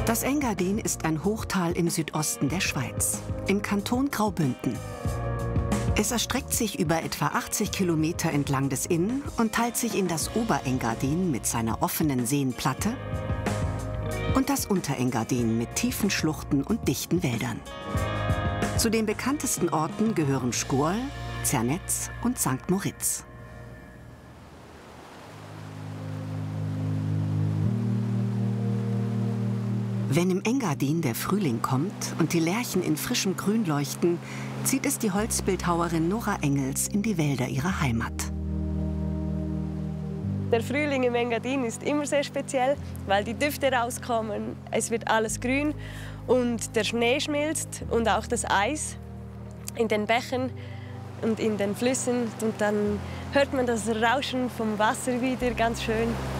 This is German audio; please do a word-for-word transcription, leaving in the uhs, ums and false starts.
Das Engadin ist ein Hochtal im Südosten der Schweiz, im Kanton Graubünden. Es erstreckt sich über etwa achtzig Kilometer entlang des Inn und teilt sich in das Oberengadin mit seiner offenen Seenplatte und das Unterengadin mit tiefen Schluchten und dichten Wäldern. Zu den bekanntesten Orten gehören Schgorl, Zernetz und Sankt Moritz. Wenn im Engadin der Frühling kommt und die Lärchen in frischem Grün leuchten, zieht es die Holzbildhauerin Nora Engels in die Wälder ihrer Heimat. Der Frühling im Engadin ist immer sehr speziell, weil die Düfte rauskommen, es wird alles grün und der Schnee schmilzt und auch das Eis in den Bächen und in den Flüssen. Und dann hört man das Rauschen vom Wasser wieder ganz schön.